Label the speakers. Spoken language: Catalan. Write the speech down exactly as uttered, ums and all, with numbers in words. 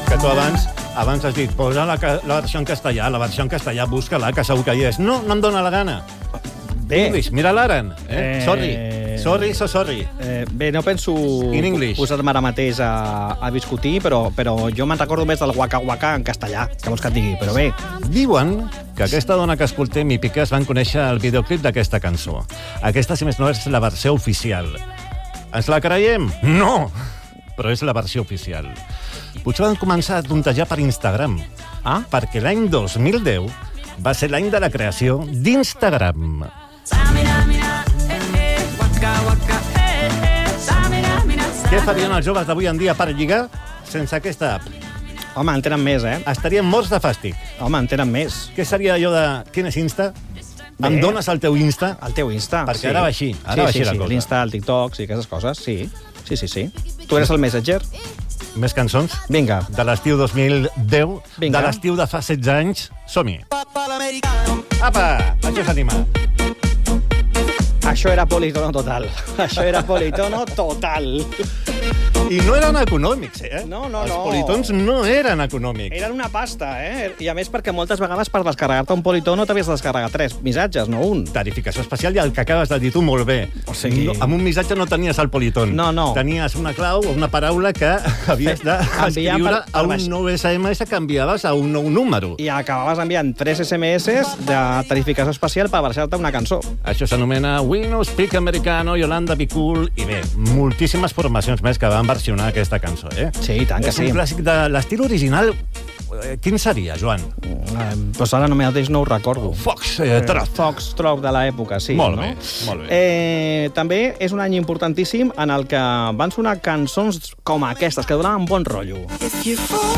Speaker 1: que tu abans, abans has dit, posa la, la versió en castellà, la versió en castellà, busca-la, que segur que hi és. No, no em dóna la gana.
Speaker 2: Bé.
Speaker 1: English, mira l'Aran. Eh?
Speaker 2: Eh...
Speaker 1: Sorry. Sorry, so sorry.
Speaker 2: Eh, bé, no penso posar-me ara mateix a, a discutir, però, però jo me'n recordo més del Waka Waka en castellà, que vols que et digui, però bé.
Speaker 1: Diuen que aquesta dona que escoltem i Piqué es van conèixer el videoclip d'aquesta cançó. Aquesta, si més no, és la versió oficial. Ens la creiem? No! Però és la versió oficial. Potser van començar a tontejar per Instagram.
Speaker 2: Ah?
Speaker 1: Perquè l'any dos mil deu va ser l'any de la creació d'Instagram. Què farien els joves d'avui en dia per lligar sense aquesta app?
Speaker 2: Home, en tenen més, eh?
Speaker 1: Estarien morts de fàstic.
Speaker 2: Home, en tenen més.
Speaker 1: Què seria allò de... Quin és Insta? Bé. Em dones el teu Insta?
Speaker 2: El teu Insta,
Speaker 1: Perquè
Speaker 2: sí.
Speaker 1: ara va així. Ara
Speaker 2: sí,
Speaker 1: va així
Speaker 2: sí,
Speaker 1: la
Speaker 2: sí.
Speaker 1: cosa.
Speaker 2: L'Insta, el TikTok, sí, aquestes coses, sí. Sí, sí, sí. Tu eres el Messenger?
Speaker 1: Més cançons?
Speaker 2: Vinga.
Speaker 1: De l'estiu dos mil deu,
Speaker 2: Vinga.
Speaker 1: de l'estiu de fa setze anys. Som-hi. Apa! Això s'anima.
Speaker 2: Això era politono total. Això era politono total.
Speaker 1: I no eren econòmics, eh?
Speaker 2: No, no,
Speaker 1: Els
Speaker 2: no.
Speaker 1: politons no eren econòmics.
Speaker 2: Eren una pasta, eh? I a més perquè moltes vegades per descarregar-te un politono t'havies de descarregar tres missatges, no un.
Speaker 1: Tarificació especial i el que acabes de dir tu molt bé.
Speaker 2: O sigui...
Speaker 1: No, amb un missatge no tenies el politón.
Speaker 2: No, no.
Speaker 1: Tenies una clau o una paraula que havies d'escriure
Speaker 2: per- per
Speaker 1: a un
Speaker 2: baix.
Speaker 1: nou S M S que enviaves a un nou número.
Speaker 2: I acabaves enviant tres S M S de tarificació especial per baixar-te una cançó.
Speaker 1: Això s'anomena We No Speak Americano, Yolanda Be Cool, i bé, moltíssimes formacions més que van versionar aquesta cançó, eh?
Speaker 2: Sí, i tant que
Speaker 1: és
Speaker 2: sí.
Speaker 1: un clàssic de l'estil original. Eh, Quin seria, Joan?
Speaker 2: Eh, doncs ara no mateix no ho recordo.
Speaker 1: Fox eh, Trot.
Speaker 2: Foxtrot de l'època, sí.
Speaker 1: Molt
Speaker 2: no?
Speaker 1: bé, molt bé.
Speaker 2: Eh, també és un any importantíssim en el que van sonar cançons com aquestes, que donaven bon rotllo.